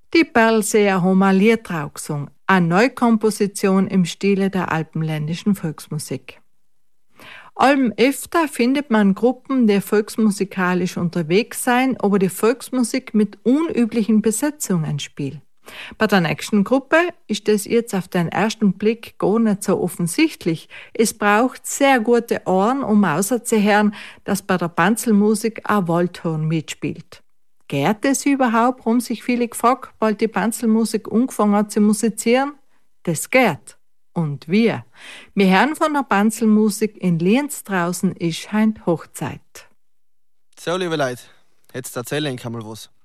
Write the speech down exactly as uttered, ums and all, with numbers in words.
Die Perlseer haben ein Lied drauf gesungen, eine Neukomposition im Stile der alpenländischen Volksmusik. Allem öfter findet man Gruppen, die volksmusikalisch unterwegs sein, aber die Volksmusik mit unüblichen Besetzungen spielen. Bei der nächsten Gruppe ist das jetzt auf den ersten Blick gar nicht so offensichtlich. Es braucht sehr gute Ohren, um auszuhören, dass bei der Banzelmusik ein Waldhorn mitspielt. Geht es überhaupt, haben sich viele gefragt, weil die Banzelmusik angefangen hat zu musizieren? Das geht. Und wir? Wir hören von der Banzelmusik in Lienz draußen ist heint Hochzeit. So, liebe Leute, jetzt erzähle ich euch einmal was.